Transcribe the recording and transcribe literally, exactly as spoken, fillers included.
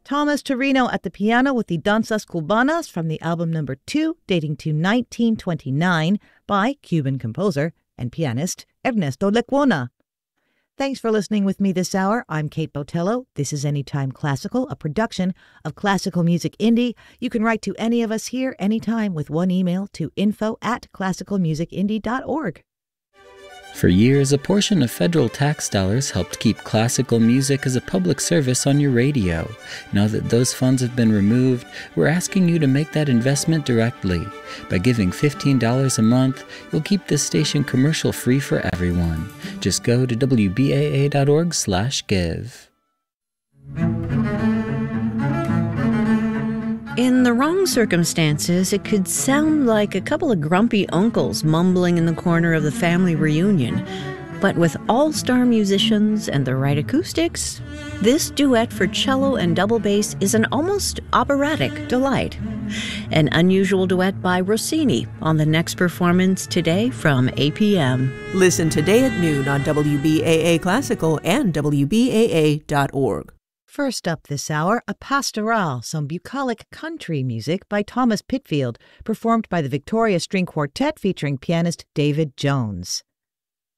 Thomas Torino at the piano with the Danzas Cubanas from the album number two, dating to nineteen twenty-nine, by Cuban composer and pianist Ernesto Lecuona. Thanks for listening with me this hour. I'm Kate Botello. This is Anytime Classical, a production of Classical Music Indie. You can write to any of us here anytime with one email to info at classical music indie dot org. For years, a portion of federal tax dollars helped keep classical music as a public service on your radio. Now that those funds have been removed, we're asking you to make that investment directly. By giving fifteen dollars a month, you'll keep this station commercial-free for everyone. Just go to W B A A dot org slash give. In the wrong circumstances, it could sound like a couple of grumpy uncles mumbling in the corner of the family reunion. But with all-star musicians and the right acoustics, this duet for cello and double bass is an almost operatic delight. An unusual duet by Rossini on the next performance today from eight p.m. Listen today at noon on W B A A Classical and W B A A dot org. First up this hour, a pastoral, some bucolic country music by Thomas Pitfield, performed by the Victoria String Quartet featuring pianist David Jones.